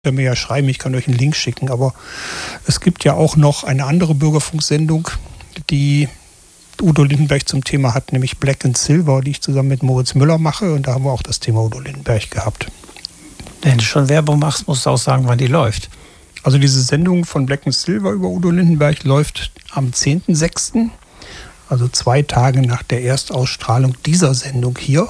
Ihr mir ja schreiben, ich kann euch einen Link schicken, aber es gibt ja auch noch eine andere Bürgerfunksendung, die Udo Lindenberg zum Thema hat, nämlich Black and Silver, die ich zusammen mit Moritz Müller mache, und da haben wir auch das Thema Udo Lindenberg gehabt. Wenn du schon Werbung machst, musst du auch sagen, wann die läuft. Also diese Sendung von Black and Silver über Udo Lindenberg läuft am 10.06., also 2 Tage nach der Erstausstrahlung dieser Sendung hier.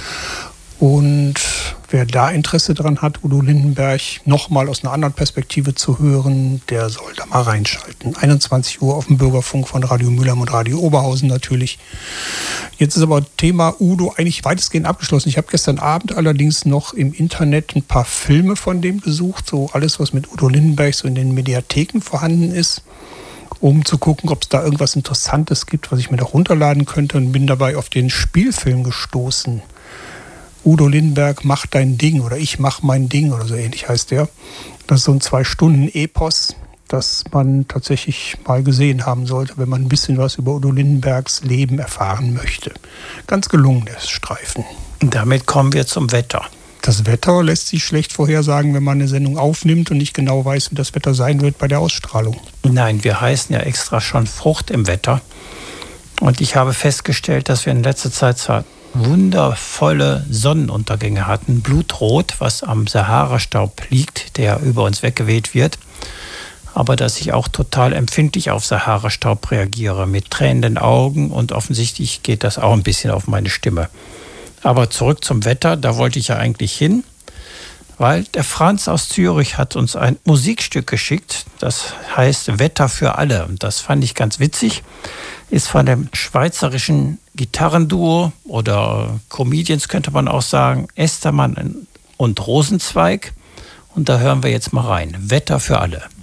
Und wer da Interesse dran hat, Udo Lindenberg nochmal aus einer anderen Perspektive zu hören, der soll da mal reinschalten. 21 Uhr auf dem Bürgerfunk von Radio Mülheim und Radio Oberhausen natürlich. Jetzt ist aber Thema Udo eigentlich weitestgehend abgeschlossen. Ich habe gestern Abend allerdings noch im Internet ein paar Filme von dem gesucht, so alles, was mit Udo Lindenberg so in den Mediatheken vorhanden ist, um zu gucken, ob es da irgendwas Interessantes gibt, was ich mir da runterladen könnte, und bin dabei auf den Spielfilm gestoßen. Udo Lindenberg macht dein Ding oder ich mach mein Ding oder so ähnlich heißt der. Das ist so ein 2-Stunden-Epos, das man tatsächlich mal gesehen haben sollte, wenn man ein bisschen was über Udo Lindenbergs Leben erfahren möchte. Ganz gelungen, der Streifen. Und damit kommen wir zum Wetter. Das Wetter lässt sich schlecht vorhersagen, wenn man eine Sendung aufnimmt und nicht genau weiß, wie das Wetter sein wird bei der Ausstrahlung. Nein, wir heißen ja extra schon Frucht im Wetter. Und ich habe festgestellt, dass wir in letzter Zeit zwar wundervolle Sonnenuntergänge hatten, blutrot, was am Sahara-Staub liegt, der über uns weggeweht wird, aber dass ich auch total empfindlich auf Sahara-Staub reagiere, mit tränenden Augen, und offensichtlich geht das auch ein bisschen auf meine Stimme. Aber zurück zum Wetter, da wollte ich ja eigentlich hin, weil der Franz aus Zürich hat uns ein Musikstück geschickt, das heißt Wetter für alle, und das fand ich ganz witzig, ist von dem schweizerischen Gitarrenduo oder Comedians könnte man auch sagen, Estermann und Rosenzweig, und da hören wir jetzt mal rein. Wetter für alle.